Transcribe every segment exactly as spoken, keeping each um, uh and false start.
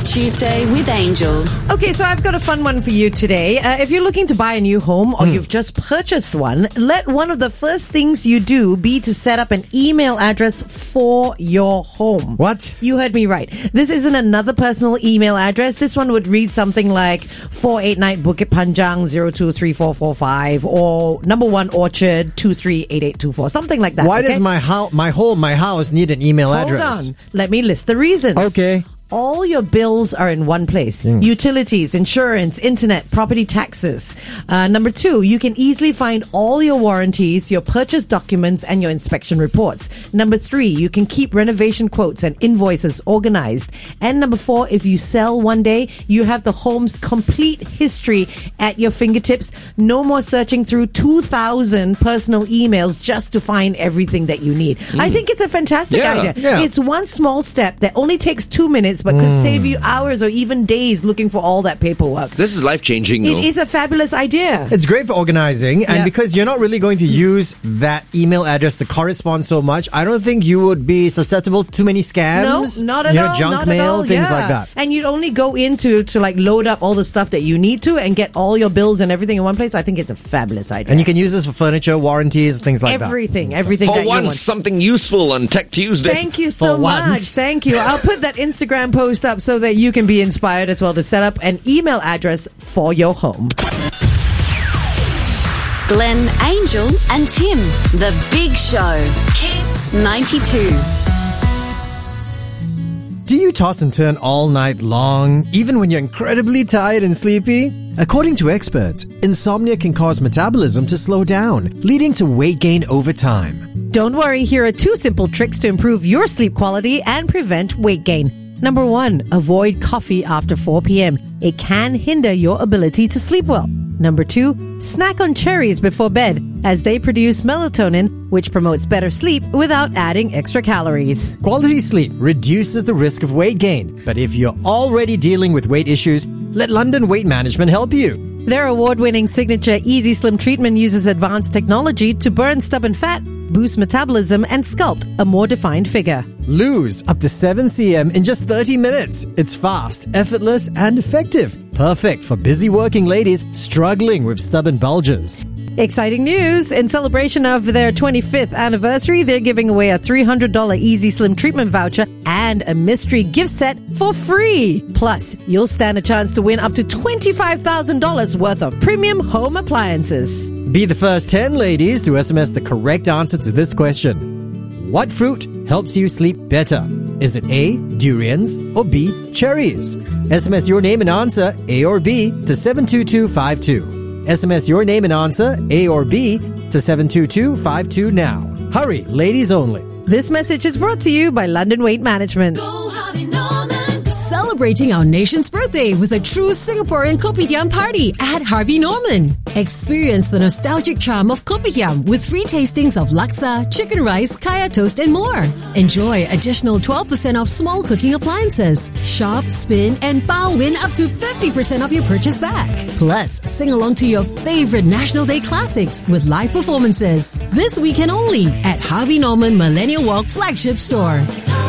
Tuesday with Angel. Okay, so I've got a fun one for you today. Uh, if you're looking to buy a new home or mm. you've just purchased one, let one of the first things you do be to set up an email address for your home. What? You heard me right. This isn't another personal email address. This one would read something like four eighty-nine Bukit Panjang zero two three four four five or number one Orchard two three eight eight two four, something like that. Why okay? does my, ho- my home, my house need an email Hold address? on. Let me list the reasons. Okay. All your bills are in one place. Mm. Utilities, insurance, internet, property taxes. Uh, number two, you can easily find all your warranties, your purchase documents, and your inspection reports. Number three, you can keep renovation quotes and invoices organized. And number four, if you sell one day, you have the home's complete history at your fingertips. No more searching through two thousand personal emails just to find everything that you need. Mm. I think it's a fantastic yeah, idea. Yeah. It's one small step that only takes two minutes but could save you hours or even days looking for all that paperwork. This is life-changing, It though. is a fabulous idea. It's great for organizing, and Yeah. because you're not really going to use that email address to correspond so much, I don't think you would be susceptible to too many scams. No, not at you know, all. junk not mail, at all. things yeah. like that. And you'd only go into to like load up all the stuff that you need to and get all your bills and everything in one place. I think it's a fabulous idea. And you can use this for furniture, warranties, things like everything, everything. For that once, you want. something useful on Tech Tuesday. Thank you so For much. once. Thank you. I'll put that Instagram post up so that you can be inspired as well to set up an email address for your home. Glenn, Angel, and Tim. The Big Show. Kiss ninety-two. Do you toss and turn all night long, even when you're incredibly tired and sleepy? According to experts, insomnia can cause metabolism to slow down, leading to weight gain over time. Don't worry, here are two simple tricks to improve your sleep quality and prevent weight gain. Number one, avoid coffee after four p.m. It can hinder your ability to sleep well. Number two, snack on cherries before bed as they produce melatonin, which promotes better sleep without adding extra calories. Quality sleep reduces the risk of weight gain, but if you're already dealing with weight issues, let London Weight Management help you. Their award-winning signature Easy Slim treatment uses advanced technology to burn stubborn fat, boost metabolism, and sculpt a more defined figure. Lose up to seven centimeters in just thirty minutes. It's fast, effortless, and effective. Perfect for busy working ladies struggling with stubborn bulges. Exciting news! In celebration of their twenty-fifth anniversary, they're giving away a three hundred dollars Easy Slim treatment voucher and a mystery gift set for free. Plus, you'll stand a chance to win up to twenty-five thousand dollars worth of premium home appliances. Be the first ten ladies to S M S the correct answer to this question. What fruit helps you sleep better? Is it A, durians, or B, cherries? S M S your name and answer, A or B, to seven two two five two. S M S your name and answer, A or B, to seven two two five two now. Hurry, ladies only. This message is brought to you by London Weight Management. Celebrating our nation's birthday with a true Singaporean Kopitiam party at Harvey Norman. Experience the nostalgic charm of Kopitiam with free tastings of laksa, chicken rice, kaya toast, and more. Enjoy additional twelve percent off small cooking appliances. Shop, spin, and pow win up to fifty percent of your purchase back. Plus, sing along to your favorite National Day classics with live performances. This weekend only at Harvey Norman Millennial Walk flagship store.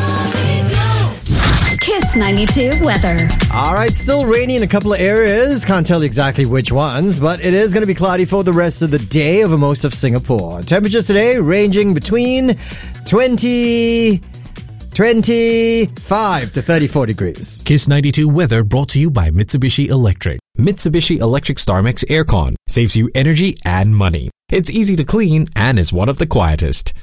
Kiss ninety-two weather. All right, still rainy in a couple of areas. Can't tell you exactly which ones, but it is going to be cloudy for the rest of the day over most of Singapore. Temperatures today ranging between twenty, twenty-five to thirty-four degrees. Kiss ninety-two weather brought to you by Mitsubishi Electric. Mitsubishi Electric StarMax Aircon saves you energy and money. It's easy to clean and is one of the quietest.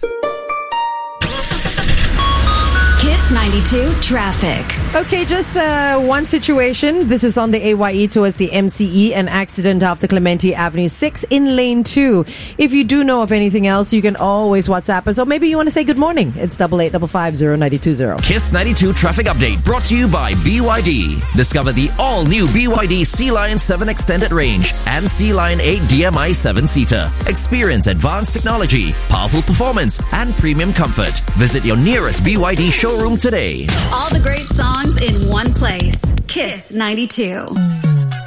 Kiss ninety-two traffic. Okay, just uh, one situation. This is on the A Y E towards the M C E, an accident after Clementi Avenue six in lane two. If you do know of anything else, you can always WhatsApp us, or maybe you want to say good morning. It's double eight double five zero ninety two zero. Kiss ninety-two traffic update brought to you by B Y D. Discover the all-new B Y D Sea Lion seven Extended Range and Sea Lion eight D M I seven-seater. Experience advanced technology, powerful performance, and premium comfort. Visit your nearest B Y D showroom today. All the great songs in one place. Kiss ninety-two.